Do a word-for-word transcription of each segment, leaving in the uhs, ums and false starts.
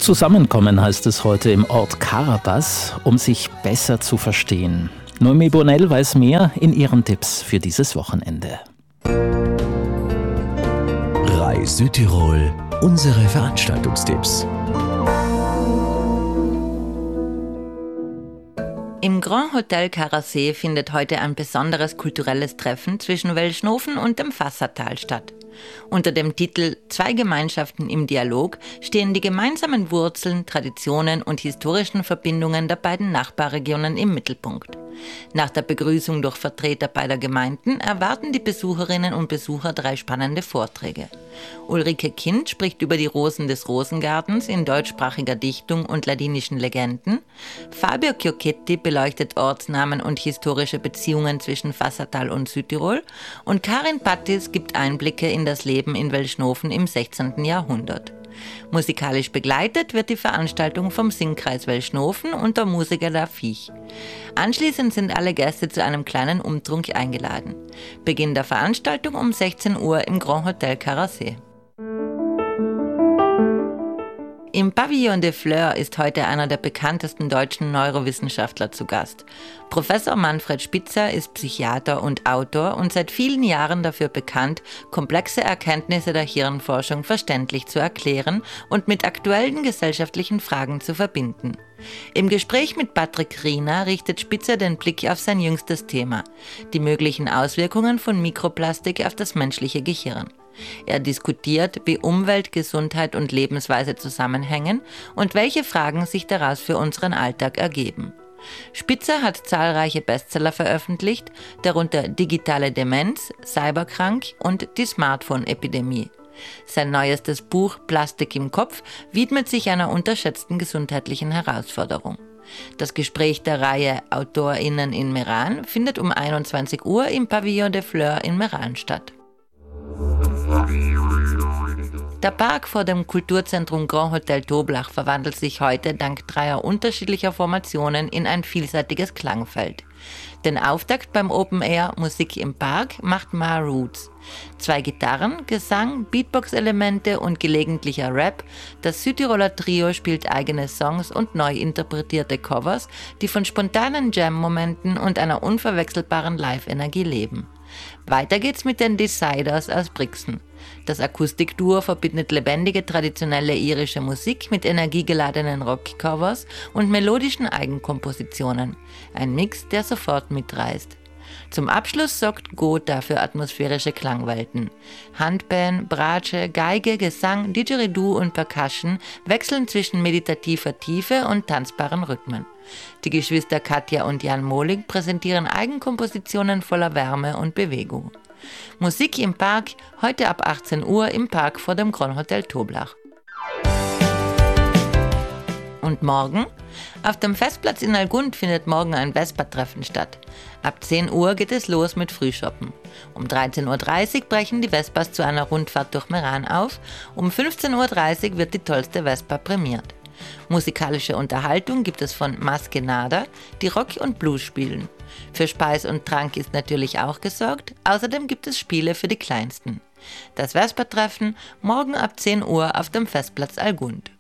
Zusammenkommen heißt es heute im Ort Carabas, um sich besser zu verstehen. Noemi Bonnell weiß mehr in ihren Tipps für dieses Wochenende. Reis Südtirol, unsere Veranstaltungstipps. Im Grand Hotel Carasé findet heute ein besonderes kulturelles Treffen zwischen Welschnofen und dem Fassatal statt. Unter dem Titel »Zwei Gemeinschaften im Dialog« stehen die gemeinsamen Wurzeln, Traditionen und historischen Verbindungen der beiden Nachbarregionen im Mittelpunkt. Nach der Begrüßung durch Vertreter beider Gemeinden erwarten die Besucherinnen und Besucher drei spannende Vorträge. Ulrike Kind spricht über die Rosen des Rosengartens in deutschsprachiger Dichtung und ladinischen Legenden. Fabio Chiocchetti beleuchtet Ortsnamen und historische Beziehungen zwischen Fassatal und Südtirol. Und Karin Pattis gibt Einblicke in das Leben in Welschnofen im sechzehnten Jahrhundert. Musikalisch begleitet wird die Veranstaltung vom Singkreis Welschnofen und der Musiker La Viech. Anschließend sind alle Gäste zu einem kleinen Umtrunk eingeladen. Beginn der Veranstaltung um sechzehn Uhr im Grand Hotel Carasé. Im Pavillon des Fleurs ist heute einer der bekanntesten deutschen Neurowissenschaftler zu Gast. Professor Manfred Spitzer ist Psychiater und Autor und seit vielen Jahren dafür bekannt, komplexe Erkenntnisse der Hirnforschung verständlich zu erklären und mit aktuellen gesellschaftlichen Fragen zu verbinden. Im Gespräch mit Patrick Riener richtet Spitzer den Blick auf sein jüngstes Thema: die möglichen Auswirkungen von Mikroplastik auf das menschliche Gehirn. Er diskutiert, wie Umwelt, Gesundheit und Lebensweise zusammenhängen und welche Fragen sich daraus für unseren Alltag ergeben. Spitzer hat zahlreiche Bestseller veröffentlicht, darunter Digitale Demenz, Cyberkrank und die Smartphone-Epidemie. Sein neuestes Buch Plastik im Kopf widmet sich einer unterschätzten gesundheitlichen Herausforderung. Das Gespräch der Reihe AutorInnen in Meran findet um einundzwanzig Uhr im Pavillon des Fleurs in Meran statt. Der Park vor dem Kulturzentrum Grand Hotel Toblach verwandelt sich heute dank dreier unterschiedlicher Formationen in ein vielseitiges Klangfeld. Den Auftakt beim Open Air Musik im Park macht Ma Roots. Zwei Gitarren, Gesang, Beatbox-Elemente und gelegentlicher Rap. Das Südtiroler Trio spielt eigene Songs und neu interpretierte Covers, die von spontanen Jam-Momenten und einer unverwechselbaren Live-Energie leben. Weiter geht's mit den Deciders aus Brixen. Das Akustikduo verbindet lebendige traditionelle irische Musik mit energiegeladenen Rockcovers und melodischen Eigenkompositionen. Ein Mix, der sofort mitreißt. Zum Abschluss sorgt Gotha für atmosphärische Klangwelten. Handpan, Bratsche, Geige, Gesang, Didgeridoo und Percussion wechseln zwischen meditativer Tiefe und tanzbaren Rhythmen. Die Geschwister Katja und Jan Mohlig präsentieren Eigenkompositionen voller Wärme und Bewegung. Musik im Park, heute ab achtzehn Uhr im Park vor dem Grand Hotel Toblach. Und morgen? Auf dem Festplatz in Algund findet morgen ein Vespa-Treffen statt. Ab zehn Uhr geht es los mit Frühshoppen. Um dreizehn Uhr dreißig brechen die Vespas zu einer Rundfahrt durch Meran auf. Um fünfzehn Uhr dreißig wird die tollste Vespa prämiert. Musikalische Unterhaltung gibt es von Maskenada, die Rock und Blues spielen. Für Speis und Trank ist natürlich auch gesorgt. Außerdem gibt es Spiele für die Kleinsten. Das Vespa-Treffen morgen ab zehn Uhr auf dem Festplatz Algund.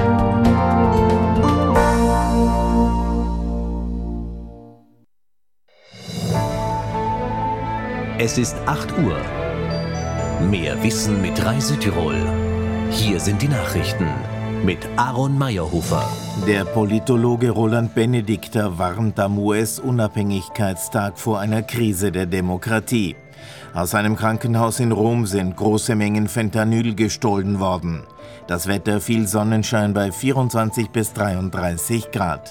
Es ist acht Uhr. Mehr Wissen mit Reis Südtirol. Hier sind die Nachrichten mit Aaron Meyerhofer. Der Politologe Roland Benedikter warnt am U S-Unabhängigkeitstag vor einer Krise der Demokratie. Aus einem Krankenhaus in Rom sind große Mengen Fentanyl gestohlen worden. Das Wetter: viel Sonnenschein bei vierundzwanzig bis dreiunddreißig Grad.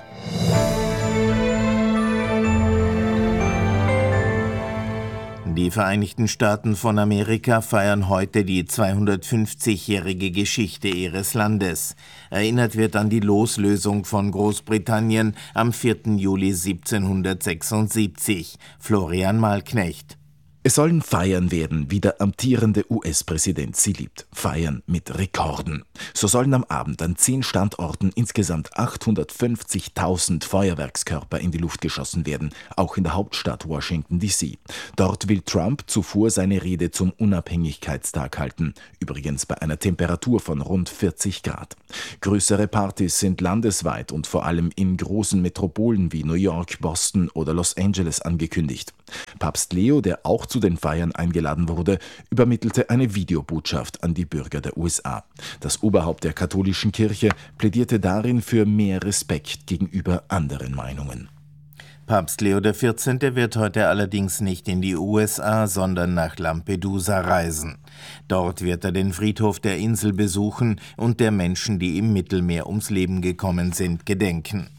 Die Vereinigten Staaten von Amerika feiern heute die zweihundertfünfzigjährige Geschichte ihres Landes. Erinnert wird an die Loslösung von Großbritannien am vierten Juli siebzehnhundertsechsundsiebzig. Florian Malknecht. Es sollen Feiern werden, wie der amtierende U S-Präsident sie liebt. Feiern mit Rekorden. So sollen am Abend an zehn Standorten insgesamt achthundertfünfzigtausend Feuerwerkskörper in die Luft geschossen werden, auch in der Hauptstadt Washington D C. Dort will Trump zuvor seine Rede zum Unabhängigkeitstag halten, übrigens bei einer Temperatur von rund vierzig Grad. Größere Partys sind landesweit und vor allem in großen Metropolen wie New York, Boston oder Los Angeles angekündigt. Papst Leo, der auch zu den Feiern eingeladen wurde, übermittelte eine Videobotschaft an die Bürger der U S A. Das Oberhaupt der katholischen Kirche plädierte darin für mehr Respekt gegenüber anderen Meinungen. Papst Leo der vierzehnte wird heute allerdings nicht in die U S A, sondern nach Lampedusa reisen. Dort wird er den Friedhof der Insel besuchen und der Menschen, die im Mittelmeer ums Leben gekommen sind, gedenken.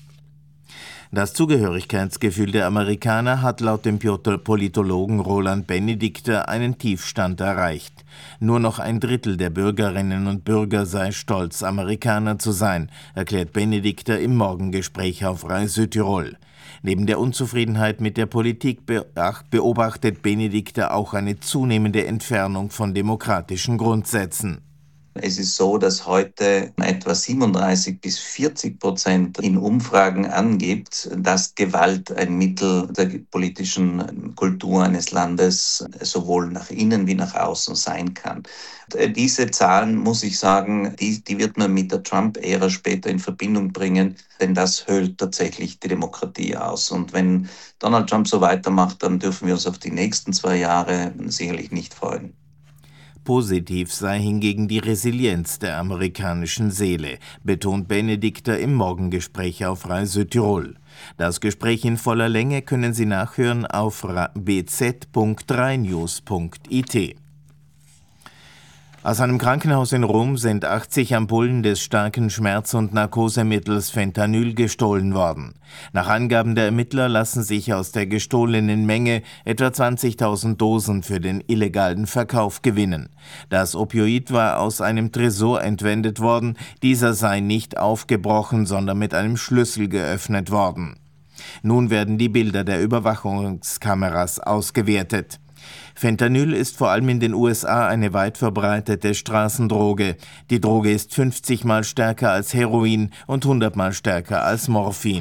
Das Zugehörigkeitsgefühl der Amerikaner hat laut dem Politologen Roland Benedikter einen Tiefstand erreicht. Nur noch ein Drittel der Bürgerinnen und Bürger sei stolz, Amerikaner zu sein, erklärt Benedikter im Morgengespräch auf Rai Südtirol. Neben der Unzufriedenheit mit der Politik beobachtet Benedikter auch eine zunehmende Entfernung von demokratischen Grundsätzen. Es ist so, dass heute etwa siebenunddreißig bis vierzig Prozent in Umfragen angibt, dass Gewalt ein Mittel der politischen Kultur eines Landes sowohl nach innen wie nach außen sein kann. Diese Zahlen, muss ich sagen, die, die wird man mit der Trump-Ära später in Verbindung bringen, denn das höhlt tatsächlich die Demokratie aus. Und wenn Donald Trump so weitermacht, dann dürfen wir uns auf die nächsten zwei Jahre sicherlich nicht freuen. Positiv sei hingegen die Resilienz der amerikanischen Seele, betont Benedikter im Morgengespräch auf Rai Südtirol. Das Gespräch in voller Länge können Sie nachhören auf b z punkt rai news punkt i t. Aus einem Krankenhaus in Rom sind achtzig Ampullen des starken Schmerz- und Narkosemittels Fentanyl gestohlen worden. Nach Angaben der Ermittler lassen sich aus der gestohlenen Menge etwa zwanzigtausend Dosen für den illegalen Verkauf gewinnen. Das Opioid war aus einem Tresor entwendet worden, dieser sei nicht aufgebrochen, sondern mit einem Schlüssel geöffnet worden. Nun werden die Bilder der Überwachungskameras ausgewertet. Fentanyl ist vor allem in den U S A eine weit verbreitete Straßendroge. Die Droge ist fünfzig Mal stärker als Heroin und hundert Mal stärker als Morphin.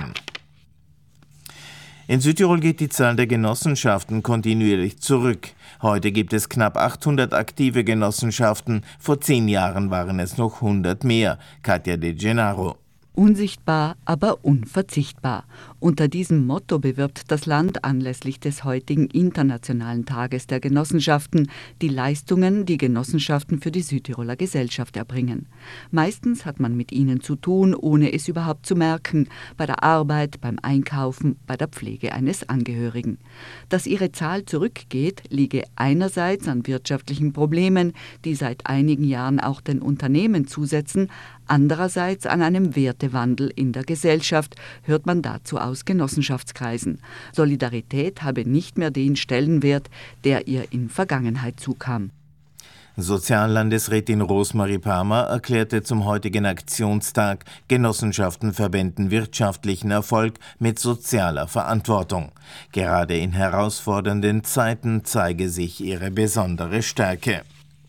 In Südtirol geht die Zahl der Genossenschaften kontinuierlich zurück. Heute gibt es knapp achthundert aktive Genossenschaften, vor zehn Jahren waren es noch hundert mehr. Katja De Gennaro. Unsichtbar, aber unverzichtbar. Unter diesem Motto bewirbt das Land anlässlich des heutigen Internationalen Tages der Genossenschaften die Leistungen, die Genossenschaften für die Südtiroler Gesellschaft erbringen. Meistens hat man mit ihnen zu tun, ohne es überhaupt zu merken, bei der Arbeit, beim Einkaufen, bei der Pflege eines Angehörigen. Dass ihre Zahl zurückgeht, liege einerseits an wirtschaftlichen Problemen, die seit einigen Jahren auch den Unternehmen zusetzen, andererseits an einem Wertewandel in der Gesellschaft, hört man dazu aus Genossenschaftskreisen. Solidarität habe nicht mehr den Stellenwert, der ihr in Vergangenheit zukam. Soziallandesrätin Rosemarie Palmer erklärte zum heutigen Aktionstag, Genossenschaften verbinden wirtschaftlichen Erfolg mit sozialer Verantwortung. Gerade in herausfordernden Zeiten zeige sich ihre besondere Stärke.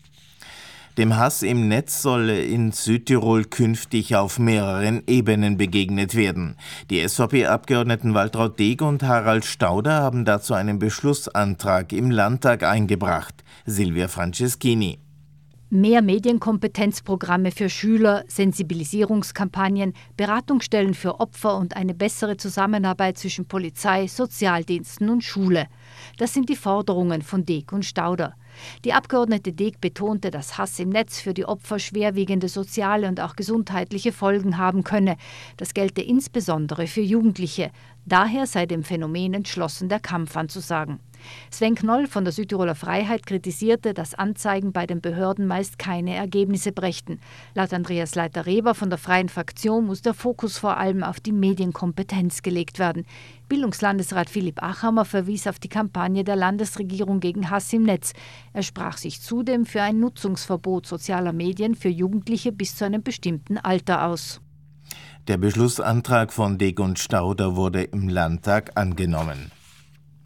Dem Hass im Netz soll in Südtirol künftig auf mehreren Ebenen begegnet werden. Die S V P-Abgeordneten Waltraud Deeg und Harald Stauder haben dazu einen Beschlussantrag im Landtag eingebracht. Silvia Franceschini. Mehr Medienkompetenzprogramme für Schüler, Sensibilisierungskampagnen, Beratungsstellen für Opfer und eine bessere Zusammenarbeit zwischen Polizei, Sozialdiensten und Schule. Das sind die Forderungen von Deeg und Stauder. Die Abgeordnete Deeg betonte, dass Hass im Netz für die Opfer schwerwiegende soziale und auch gesundheitliche Folgen haben könne. Das gelte insbesondere für Jugendliche. Daher sei dem Phänomen entschlossen der Kampf anzusagen. Sven Knoll von der Südtiroler Freiheit kritisierte, dass Anzeigen bei den Behörden meist keine Ergebnisse brächten. Laut Andreas Leiter-Reber von der Freien Fraktion muss der Fokus vor allem auf die Medienkompetenz gelegt werden. Bildungslandesrat Philipp Achammer verwies auf die Kampagne der Landesregierung gegen Hass im Netz. Er sprach sich zudem für ein Nutzungsverbot sozialer Medien für Jugendliche bis zu einem bestimmten Alter aus. Der Beschlussantrag von Deeg und Stauder wurde im Landtag angenommen.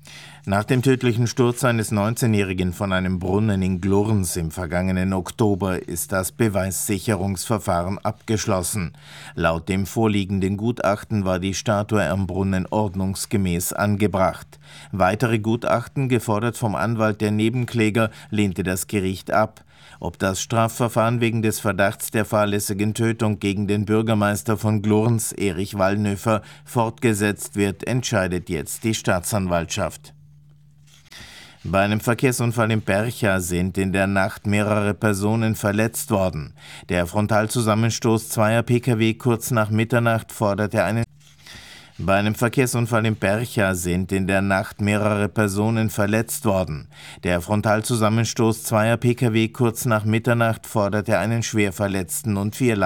Nach dem tödlichen Sturz eines neunzehnjährigen von einem Brunnen in Glurns im vergangenen Oktober ist das Beweissicherungsverfahren abgeschlossen. Laut dem vorliegenden Gutachten war die Statue am Brunnen ordnungsgemäß angebracht. Weitere Gutachten, gefordert vom Anwalt der Nebenkläger, lehnte das Gericht ab. Ob das Strafverfahren wegen des Verdachts der fahrlässigen Tötung gegen den Bürgermeister von Glurns, Erich Wallnöfer, fortgesetzt wird, entscheidet jetzt die Staatsanwaltschaft. Bei einem Verkehrsunfall in Bercha sind in der Nacht mehrere Personen verletzt worden. Der Frontalzusammenstoß zweier Pkw kurz nach Mitternacht forderte einen Bei einem Verkehrsunfall in Bercha sind in der Nacht mehrere Personen verletzt worden. Der Frontalzusammenstoß zweier Pkw kurz nach Mitternacht forderte einen Schwerverletzten und vier